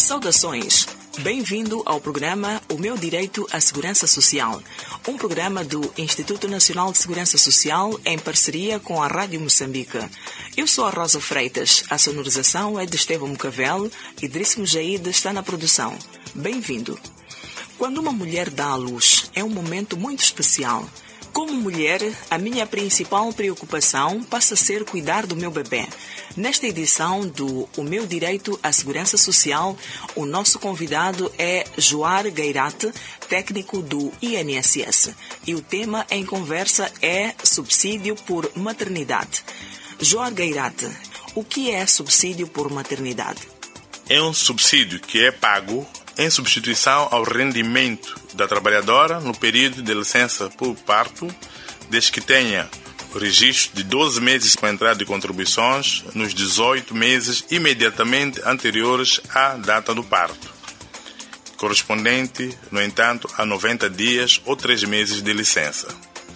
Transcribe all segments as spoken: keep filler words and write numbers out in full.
Saudações! Bem-vindo ao programa O Meu Direito à Segurança Social, um programa do Instituto Nacional de Segurança Social em parceria com a Rádio Moçambique. Eu sou a Rosa Freitas, a sonorização é de Estevão Mucavel e Idriss Mujaíde está na produção. Bem-vindo! Quando uma mulher dá à luz, é um momento muito especial. Como mulher, a minha principal preocupação passa a ser cuidar do meu bebê. Nesta edição do O Meu Direito à Segurança Social, o nosso convidado é Joar Gairate, técnico do I N S S. E o tema em conversa é subsídio por maternidade. Joar Gairate, o que é subsídio por maternidade? É um subsídio que é pago em substituição ao rendimento da trabalhadora no período de licença por parto, desde que tenha o registro de doze meses com entrada de contribuições nos dezoito meses imediatamente anteriores à data do parto, correspondente, no entanto, a noventa dias ou três meses de licença.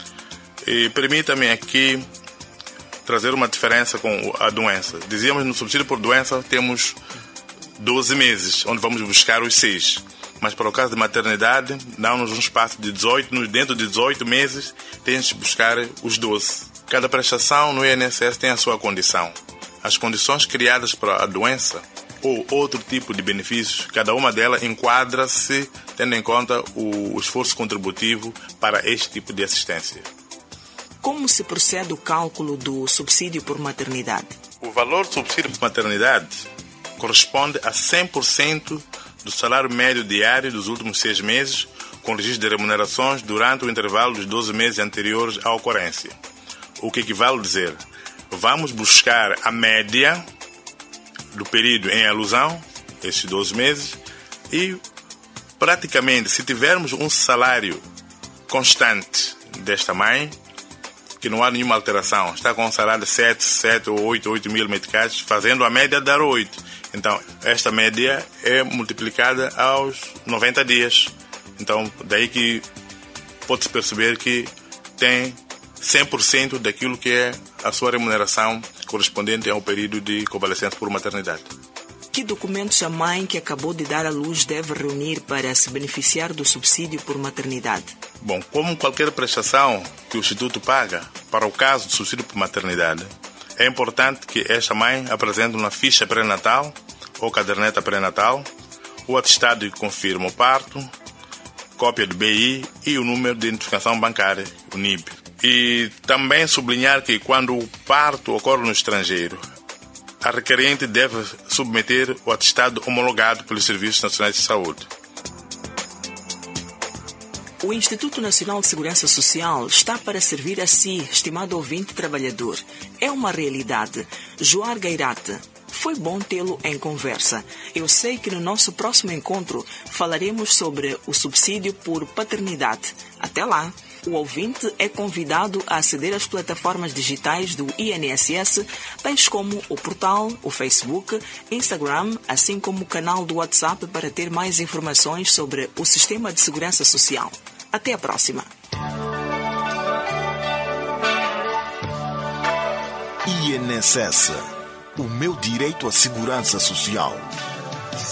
E permita-me aqui trazer uma diferença com a doença. Dizíamos no subsídio por doença temos doze meses, onde vamos buscar os seis. Mas para o caso de maternidade, dá-nos um espaço de dezoito, dentro de dezoito meses, tens de buscar os doze. Cada prestação no I N S S tem a sua condição. As condições criadas para a doença ou outro tipo de benefícios, cada uma delas enquadra-se tendo em conta o esforço contributivo para este tipo de assistência. Como se procede o cálculo do subsídio por maternidade? O valor do subsídio por maternidade corresponde a cem por cento do salário médio diário dos últimos seis meses, com registro de remunerações durante o intervalo dos doze meses anteriores à ocorrência. O que equivale a dizer, vamos buscar a média do período em alusão, esses doze meses, e praticamente, se tivermos um salário constante desta mãe, que não há nenhuma alteração, está com um salário de sete, sete ou oito, oito mil meticais, fazendo a média dar oito. Então, esta média é multiplicada aos noventa dias. Então, daí que pode-se perceber que tem cem por cento daquilo que é a sua remuneração correspondente ao período de convalescença por maternidade. Que documentos a mãe que acabou de dar à luz deve reunir para se beneficiar do subsídio por maternidade? Bom, como qualquer prestação que o Instituto paga, para o caso do subsídio por maternidade, é importante que esta mãe apresente uma ficha pré-natal ou caderneta pré-natal, o atestado que confirma o parto, cópia do B I e o número de identificação bancária, o N I B. E também sublinhar que quando o parto ocorre no estrangeiro, a requerente deve submeter o atestado homologado pelos Serviços Nacionais de Saúde. O Instituto Nacional de Segurança Social está para servir a si, estimado ouvinte trabalhador. É uma realidade. Joar Gairate, foi bom tê-lo em conversa. Eu sei que no nosso próximo encontro falaremos sobre o subsídio por paternidade. Até lá! O ouvinte é convidado a aceder às plataformas digitais do I N S S, tais como o portal, o Facebook, Instagram, assim como o canal do WhatsApp para ter mais informações sobre o Sistema de Segurança Social. Até a próxima! I N S S, o meu direito à segurança social.